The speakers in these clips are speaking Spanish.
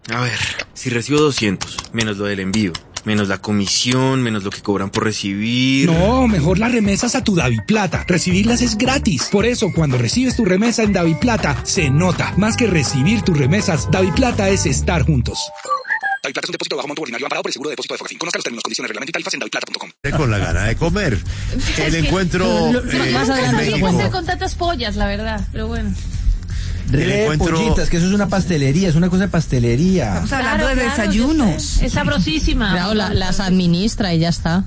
A ver, si recibo 200, menos lo del envío, menos la comisión, menos lo que cobran por recibir... No, mejor las remesas a tu DaviPlata. Recibirlas es gratis. Por eso, cuando recibes tu remesa en DaviPlata, se nota. Más que recibir tus remesas, DaviPlata es estar juntos. DaviPlata es un depósito bajo monto ordinario amparado por el seguro de depósito de Fogafín. Conozca los términos, condiciones, reglamento y tarifas en daviplata.com. Con la gana de comer. El encuentro en México. No sé con tantas pollas, la verdad, pero bueno. Pollitas, que eso es una pastelería, es una cosa de pastelería. Estamos hablando de desayunos. Es sabrosísima. Claro, las administra y ya está.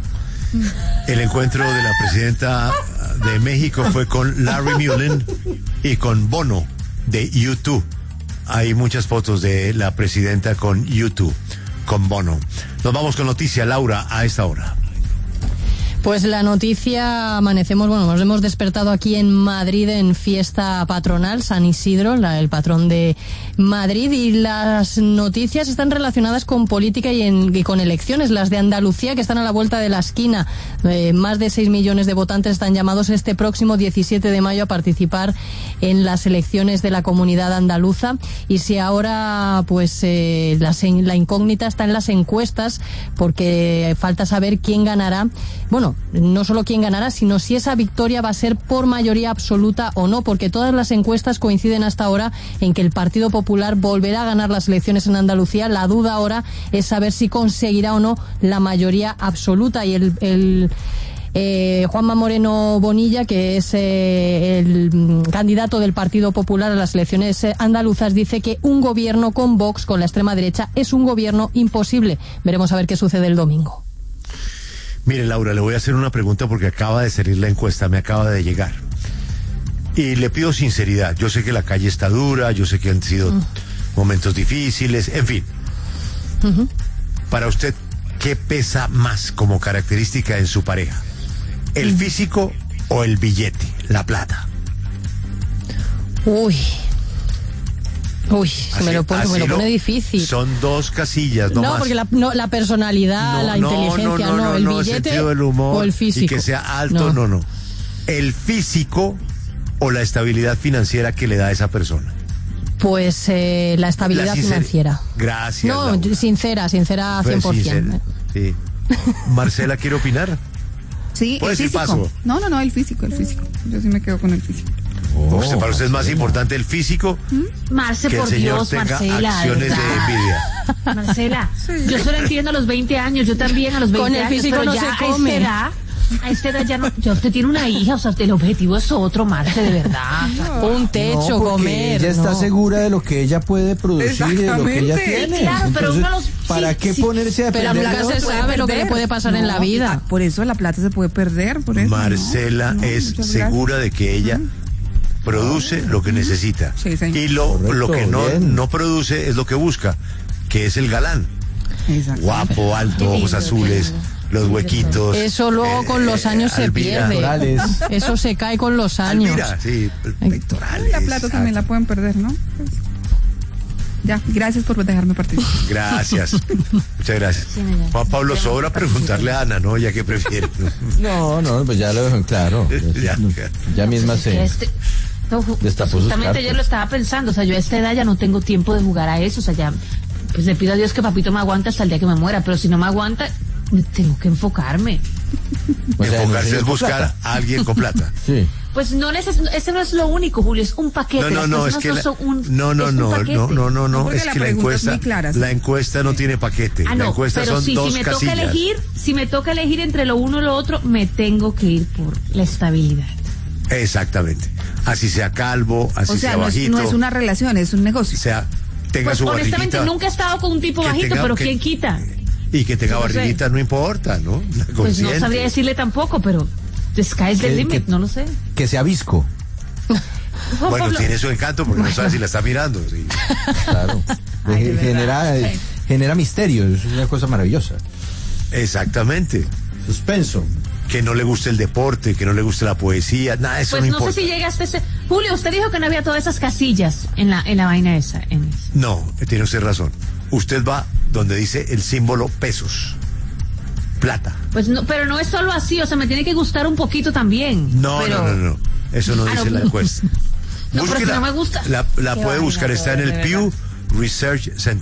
El encuentro de la presidenta de México fue con Larry Mullen y con Bono de U2. Hay muchas fotos de la presidenta con U2, con Bono. Nos vamos con noticia, Laura, a esta hora. Pues la noticia, nos hemos despertado aquí en Madrid en fiesta patronal, San Isidro, el patrón de Madrid, y las noticias están relacionadas con política y con elecciones, las de Andalucía, que están a la vuelta de la esquina. Más de 6 millones de votantes están llamados este próximo 17 de mayo a participar en las elecciones de la comunidad andaluza, y si ahora la incógnita está en las encuestas, porque falta saber quién ganará. Bueno, no solo quién ganará, sino si esa victoria va a ser por mayoría absoluta o no, porque todas las encuestas coinciden hasta ahora en que el Partido Popular volverá a ganar las elecciones en Andalucía. La duda ahora es saber si conseguirá o no la mayoría absoluta, y Juanma Moreno Bonilla, que es el candidato del Partido Popular a las elecciones andaluzas, dice que un gobierno con Vox, con la extrema derecha, es un gobierno imposible. Veremos a ver qué sucede el domingo. Mire, Laura, le voy a hacer una pregunta porque acaba de salir la encuesta, me acaba de llegar. Y le pido sinceridad. Yo sé que la calle está dura, yo sé que han sido momentos difíciles, en fin. Para usted, ¿qué pesa más como característica en su pareja? ¿El físico o el billete, la plata? Me lo pone difícil. Son dos casillas, no más. Porque la personalidad, la inteligencia, el billete sentido del humor, o el físico. Y que sea alto, no. El físico o la estabilidad financiera que le da a esa persona. Pues la estabilidad financiera. Gracias, No, Laura. sincera 100%. Sí. Marcela, ¿quiere opinar? Sí, el físico. Paso. No, el físico. Yo sí me quedo con el físico. Para usted es más importante el físico Marce, que el por señor Dios, tenga Marcela, acciones de envidia. Marcela, yo solo entiendo a los 20 años, yo también a los 20 con el años, físico pero no ya se come. a esta edad ya no, ya usted tiene una hija, o sea, el objetivo es otro, Marce, de verdad. Un techo, comer. Ella está segura de lo que ella puede producir y de lo que ella tiene. Sí, claro, pero entonces, ¿para qué ponerse a Pero depender? nunca se sabe lo que le puede pasar en la vida. Por eso la plata se puede perder, por eso. Marcela es segura de que ella produce lo que necesita. Sí, señor. Y lo que no produce es lo que busca, que es el galán. Exacto. Guapo, alto, ojos azules, los huequitos. Eso luego con los años se Alvira. pierde. Eso se cae con los años. Alvira, sí, pectorales. La plata también la pueden perder, ¿no? Pues, ya, gracias por dejarme participar. Gracias. Muchas gracias. Juan Pablo, sobra preguntarle a Ana, ¿no? Ya que prefiere. No, pues ya lo dejo en claro. Ya misma se destapó sus Justamente cartas. yo lo estaba pensando, o sea, yo a esta edad ya no tengo tiempo de jugar a eso, o sea, ya, pues le pido a Dios que papito me aguante hasta el día que me muera, pero si no me aguanta, tengo que enfocarme. O sea, Enfocarse no es buscar plata. a alguien con plata. Sí. Pues no ese no es lo único, Julio, es un paquete. No, es que es que la encuesta no tiene paquete. La encuesta pero son dos si me casillas. si me toca elegir entre lo uno y lo otro, me tengo que ir por la estabilidad. Exactamente. Así sea calvo, así sea bajito. No es una relación, es un negocio. Sea, tenga Pues su honestamente barriguita. nunca he estado con un tipo que bajito, tenga- pero que- ¿quién quita? Y que tenga No sé. barriguita no importa, ¿no? La Pues no consciente. sabría decirle tampoco, pero the sky's the limit, no lo sé. Que sea visco. Juan Bueno, Pablo, tiene su encanto porque no sabe si la está mirando. Sí. Claro. Genera misterio, es una cosa maravillosa. Exactamente. Suspenso. Que no le guste el deporte, que no le guste la poesía, nada, eso pues no no importa. sé si llega hasta ese... Julio, usted dijo que no había todas esas casillas en la vaina esa. No, tiene usted razón. Usted va donde dice el símbolo pesos. Plata. Pues no, pero no es solo así, o sea, me tiene que gustar un poquito también. No. Eso no dice la encuesta. No, pero si no me gusta. La puede buscar, está en el Pew Research Center.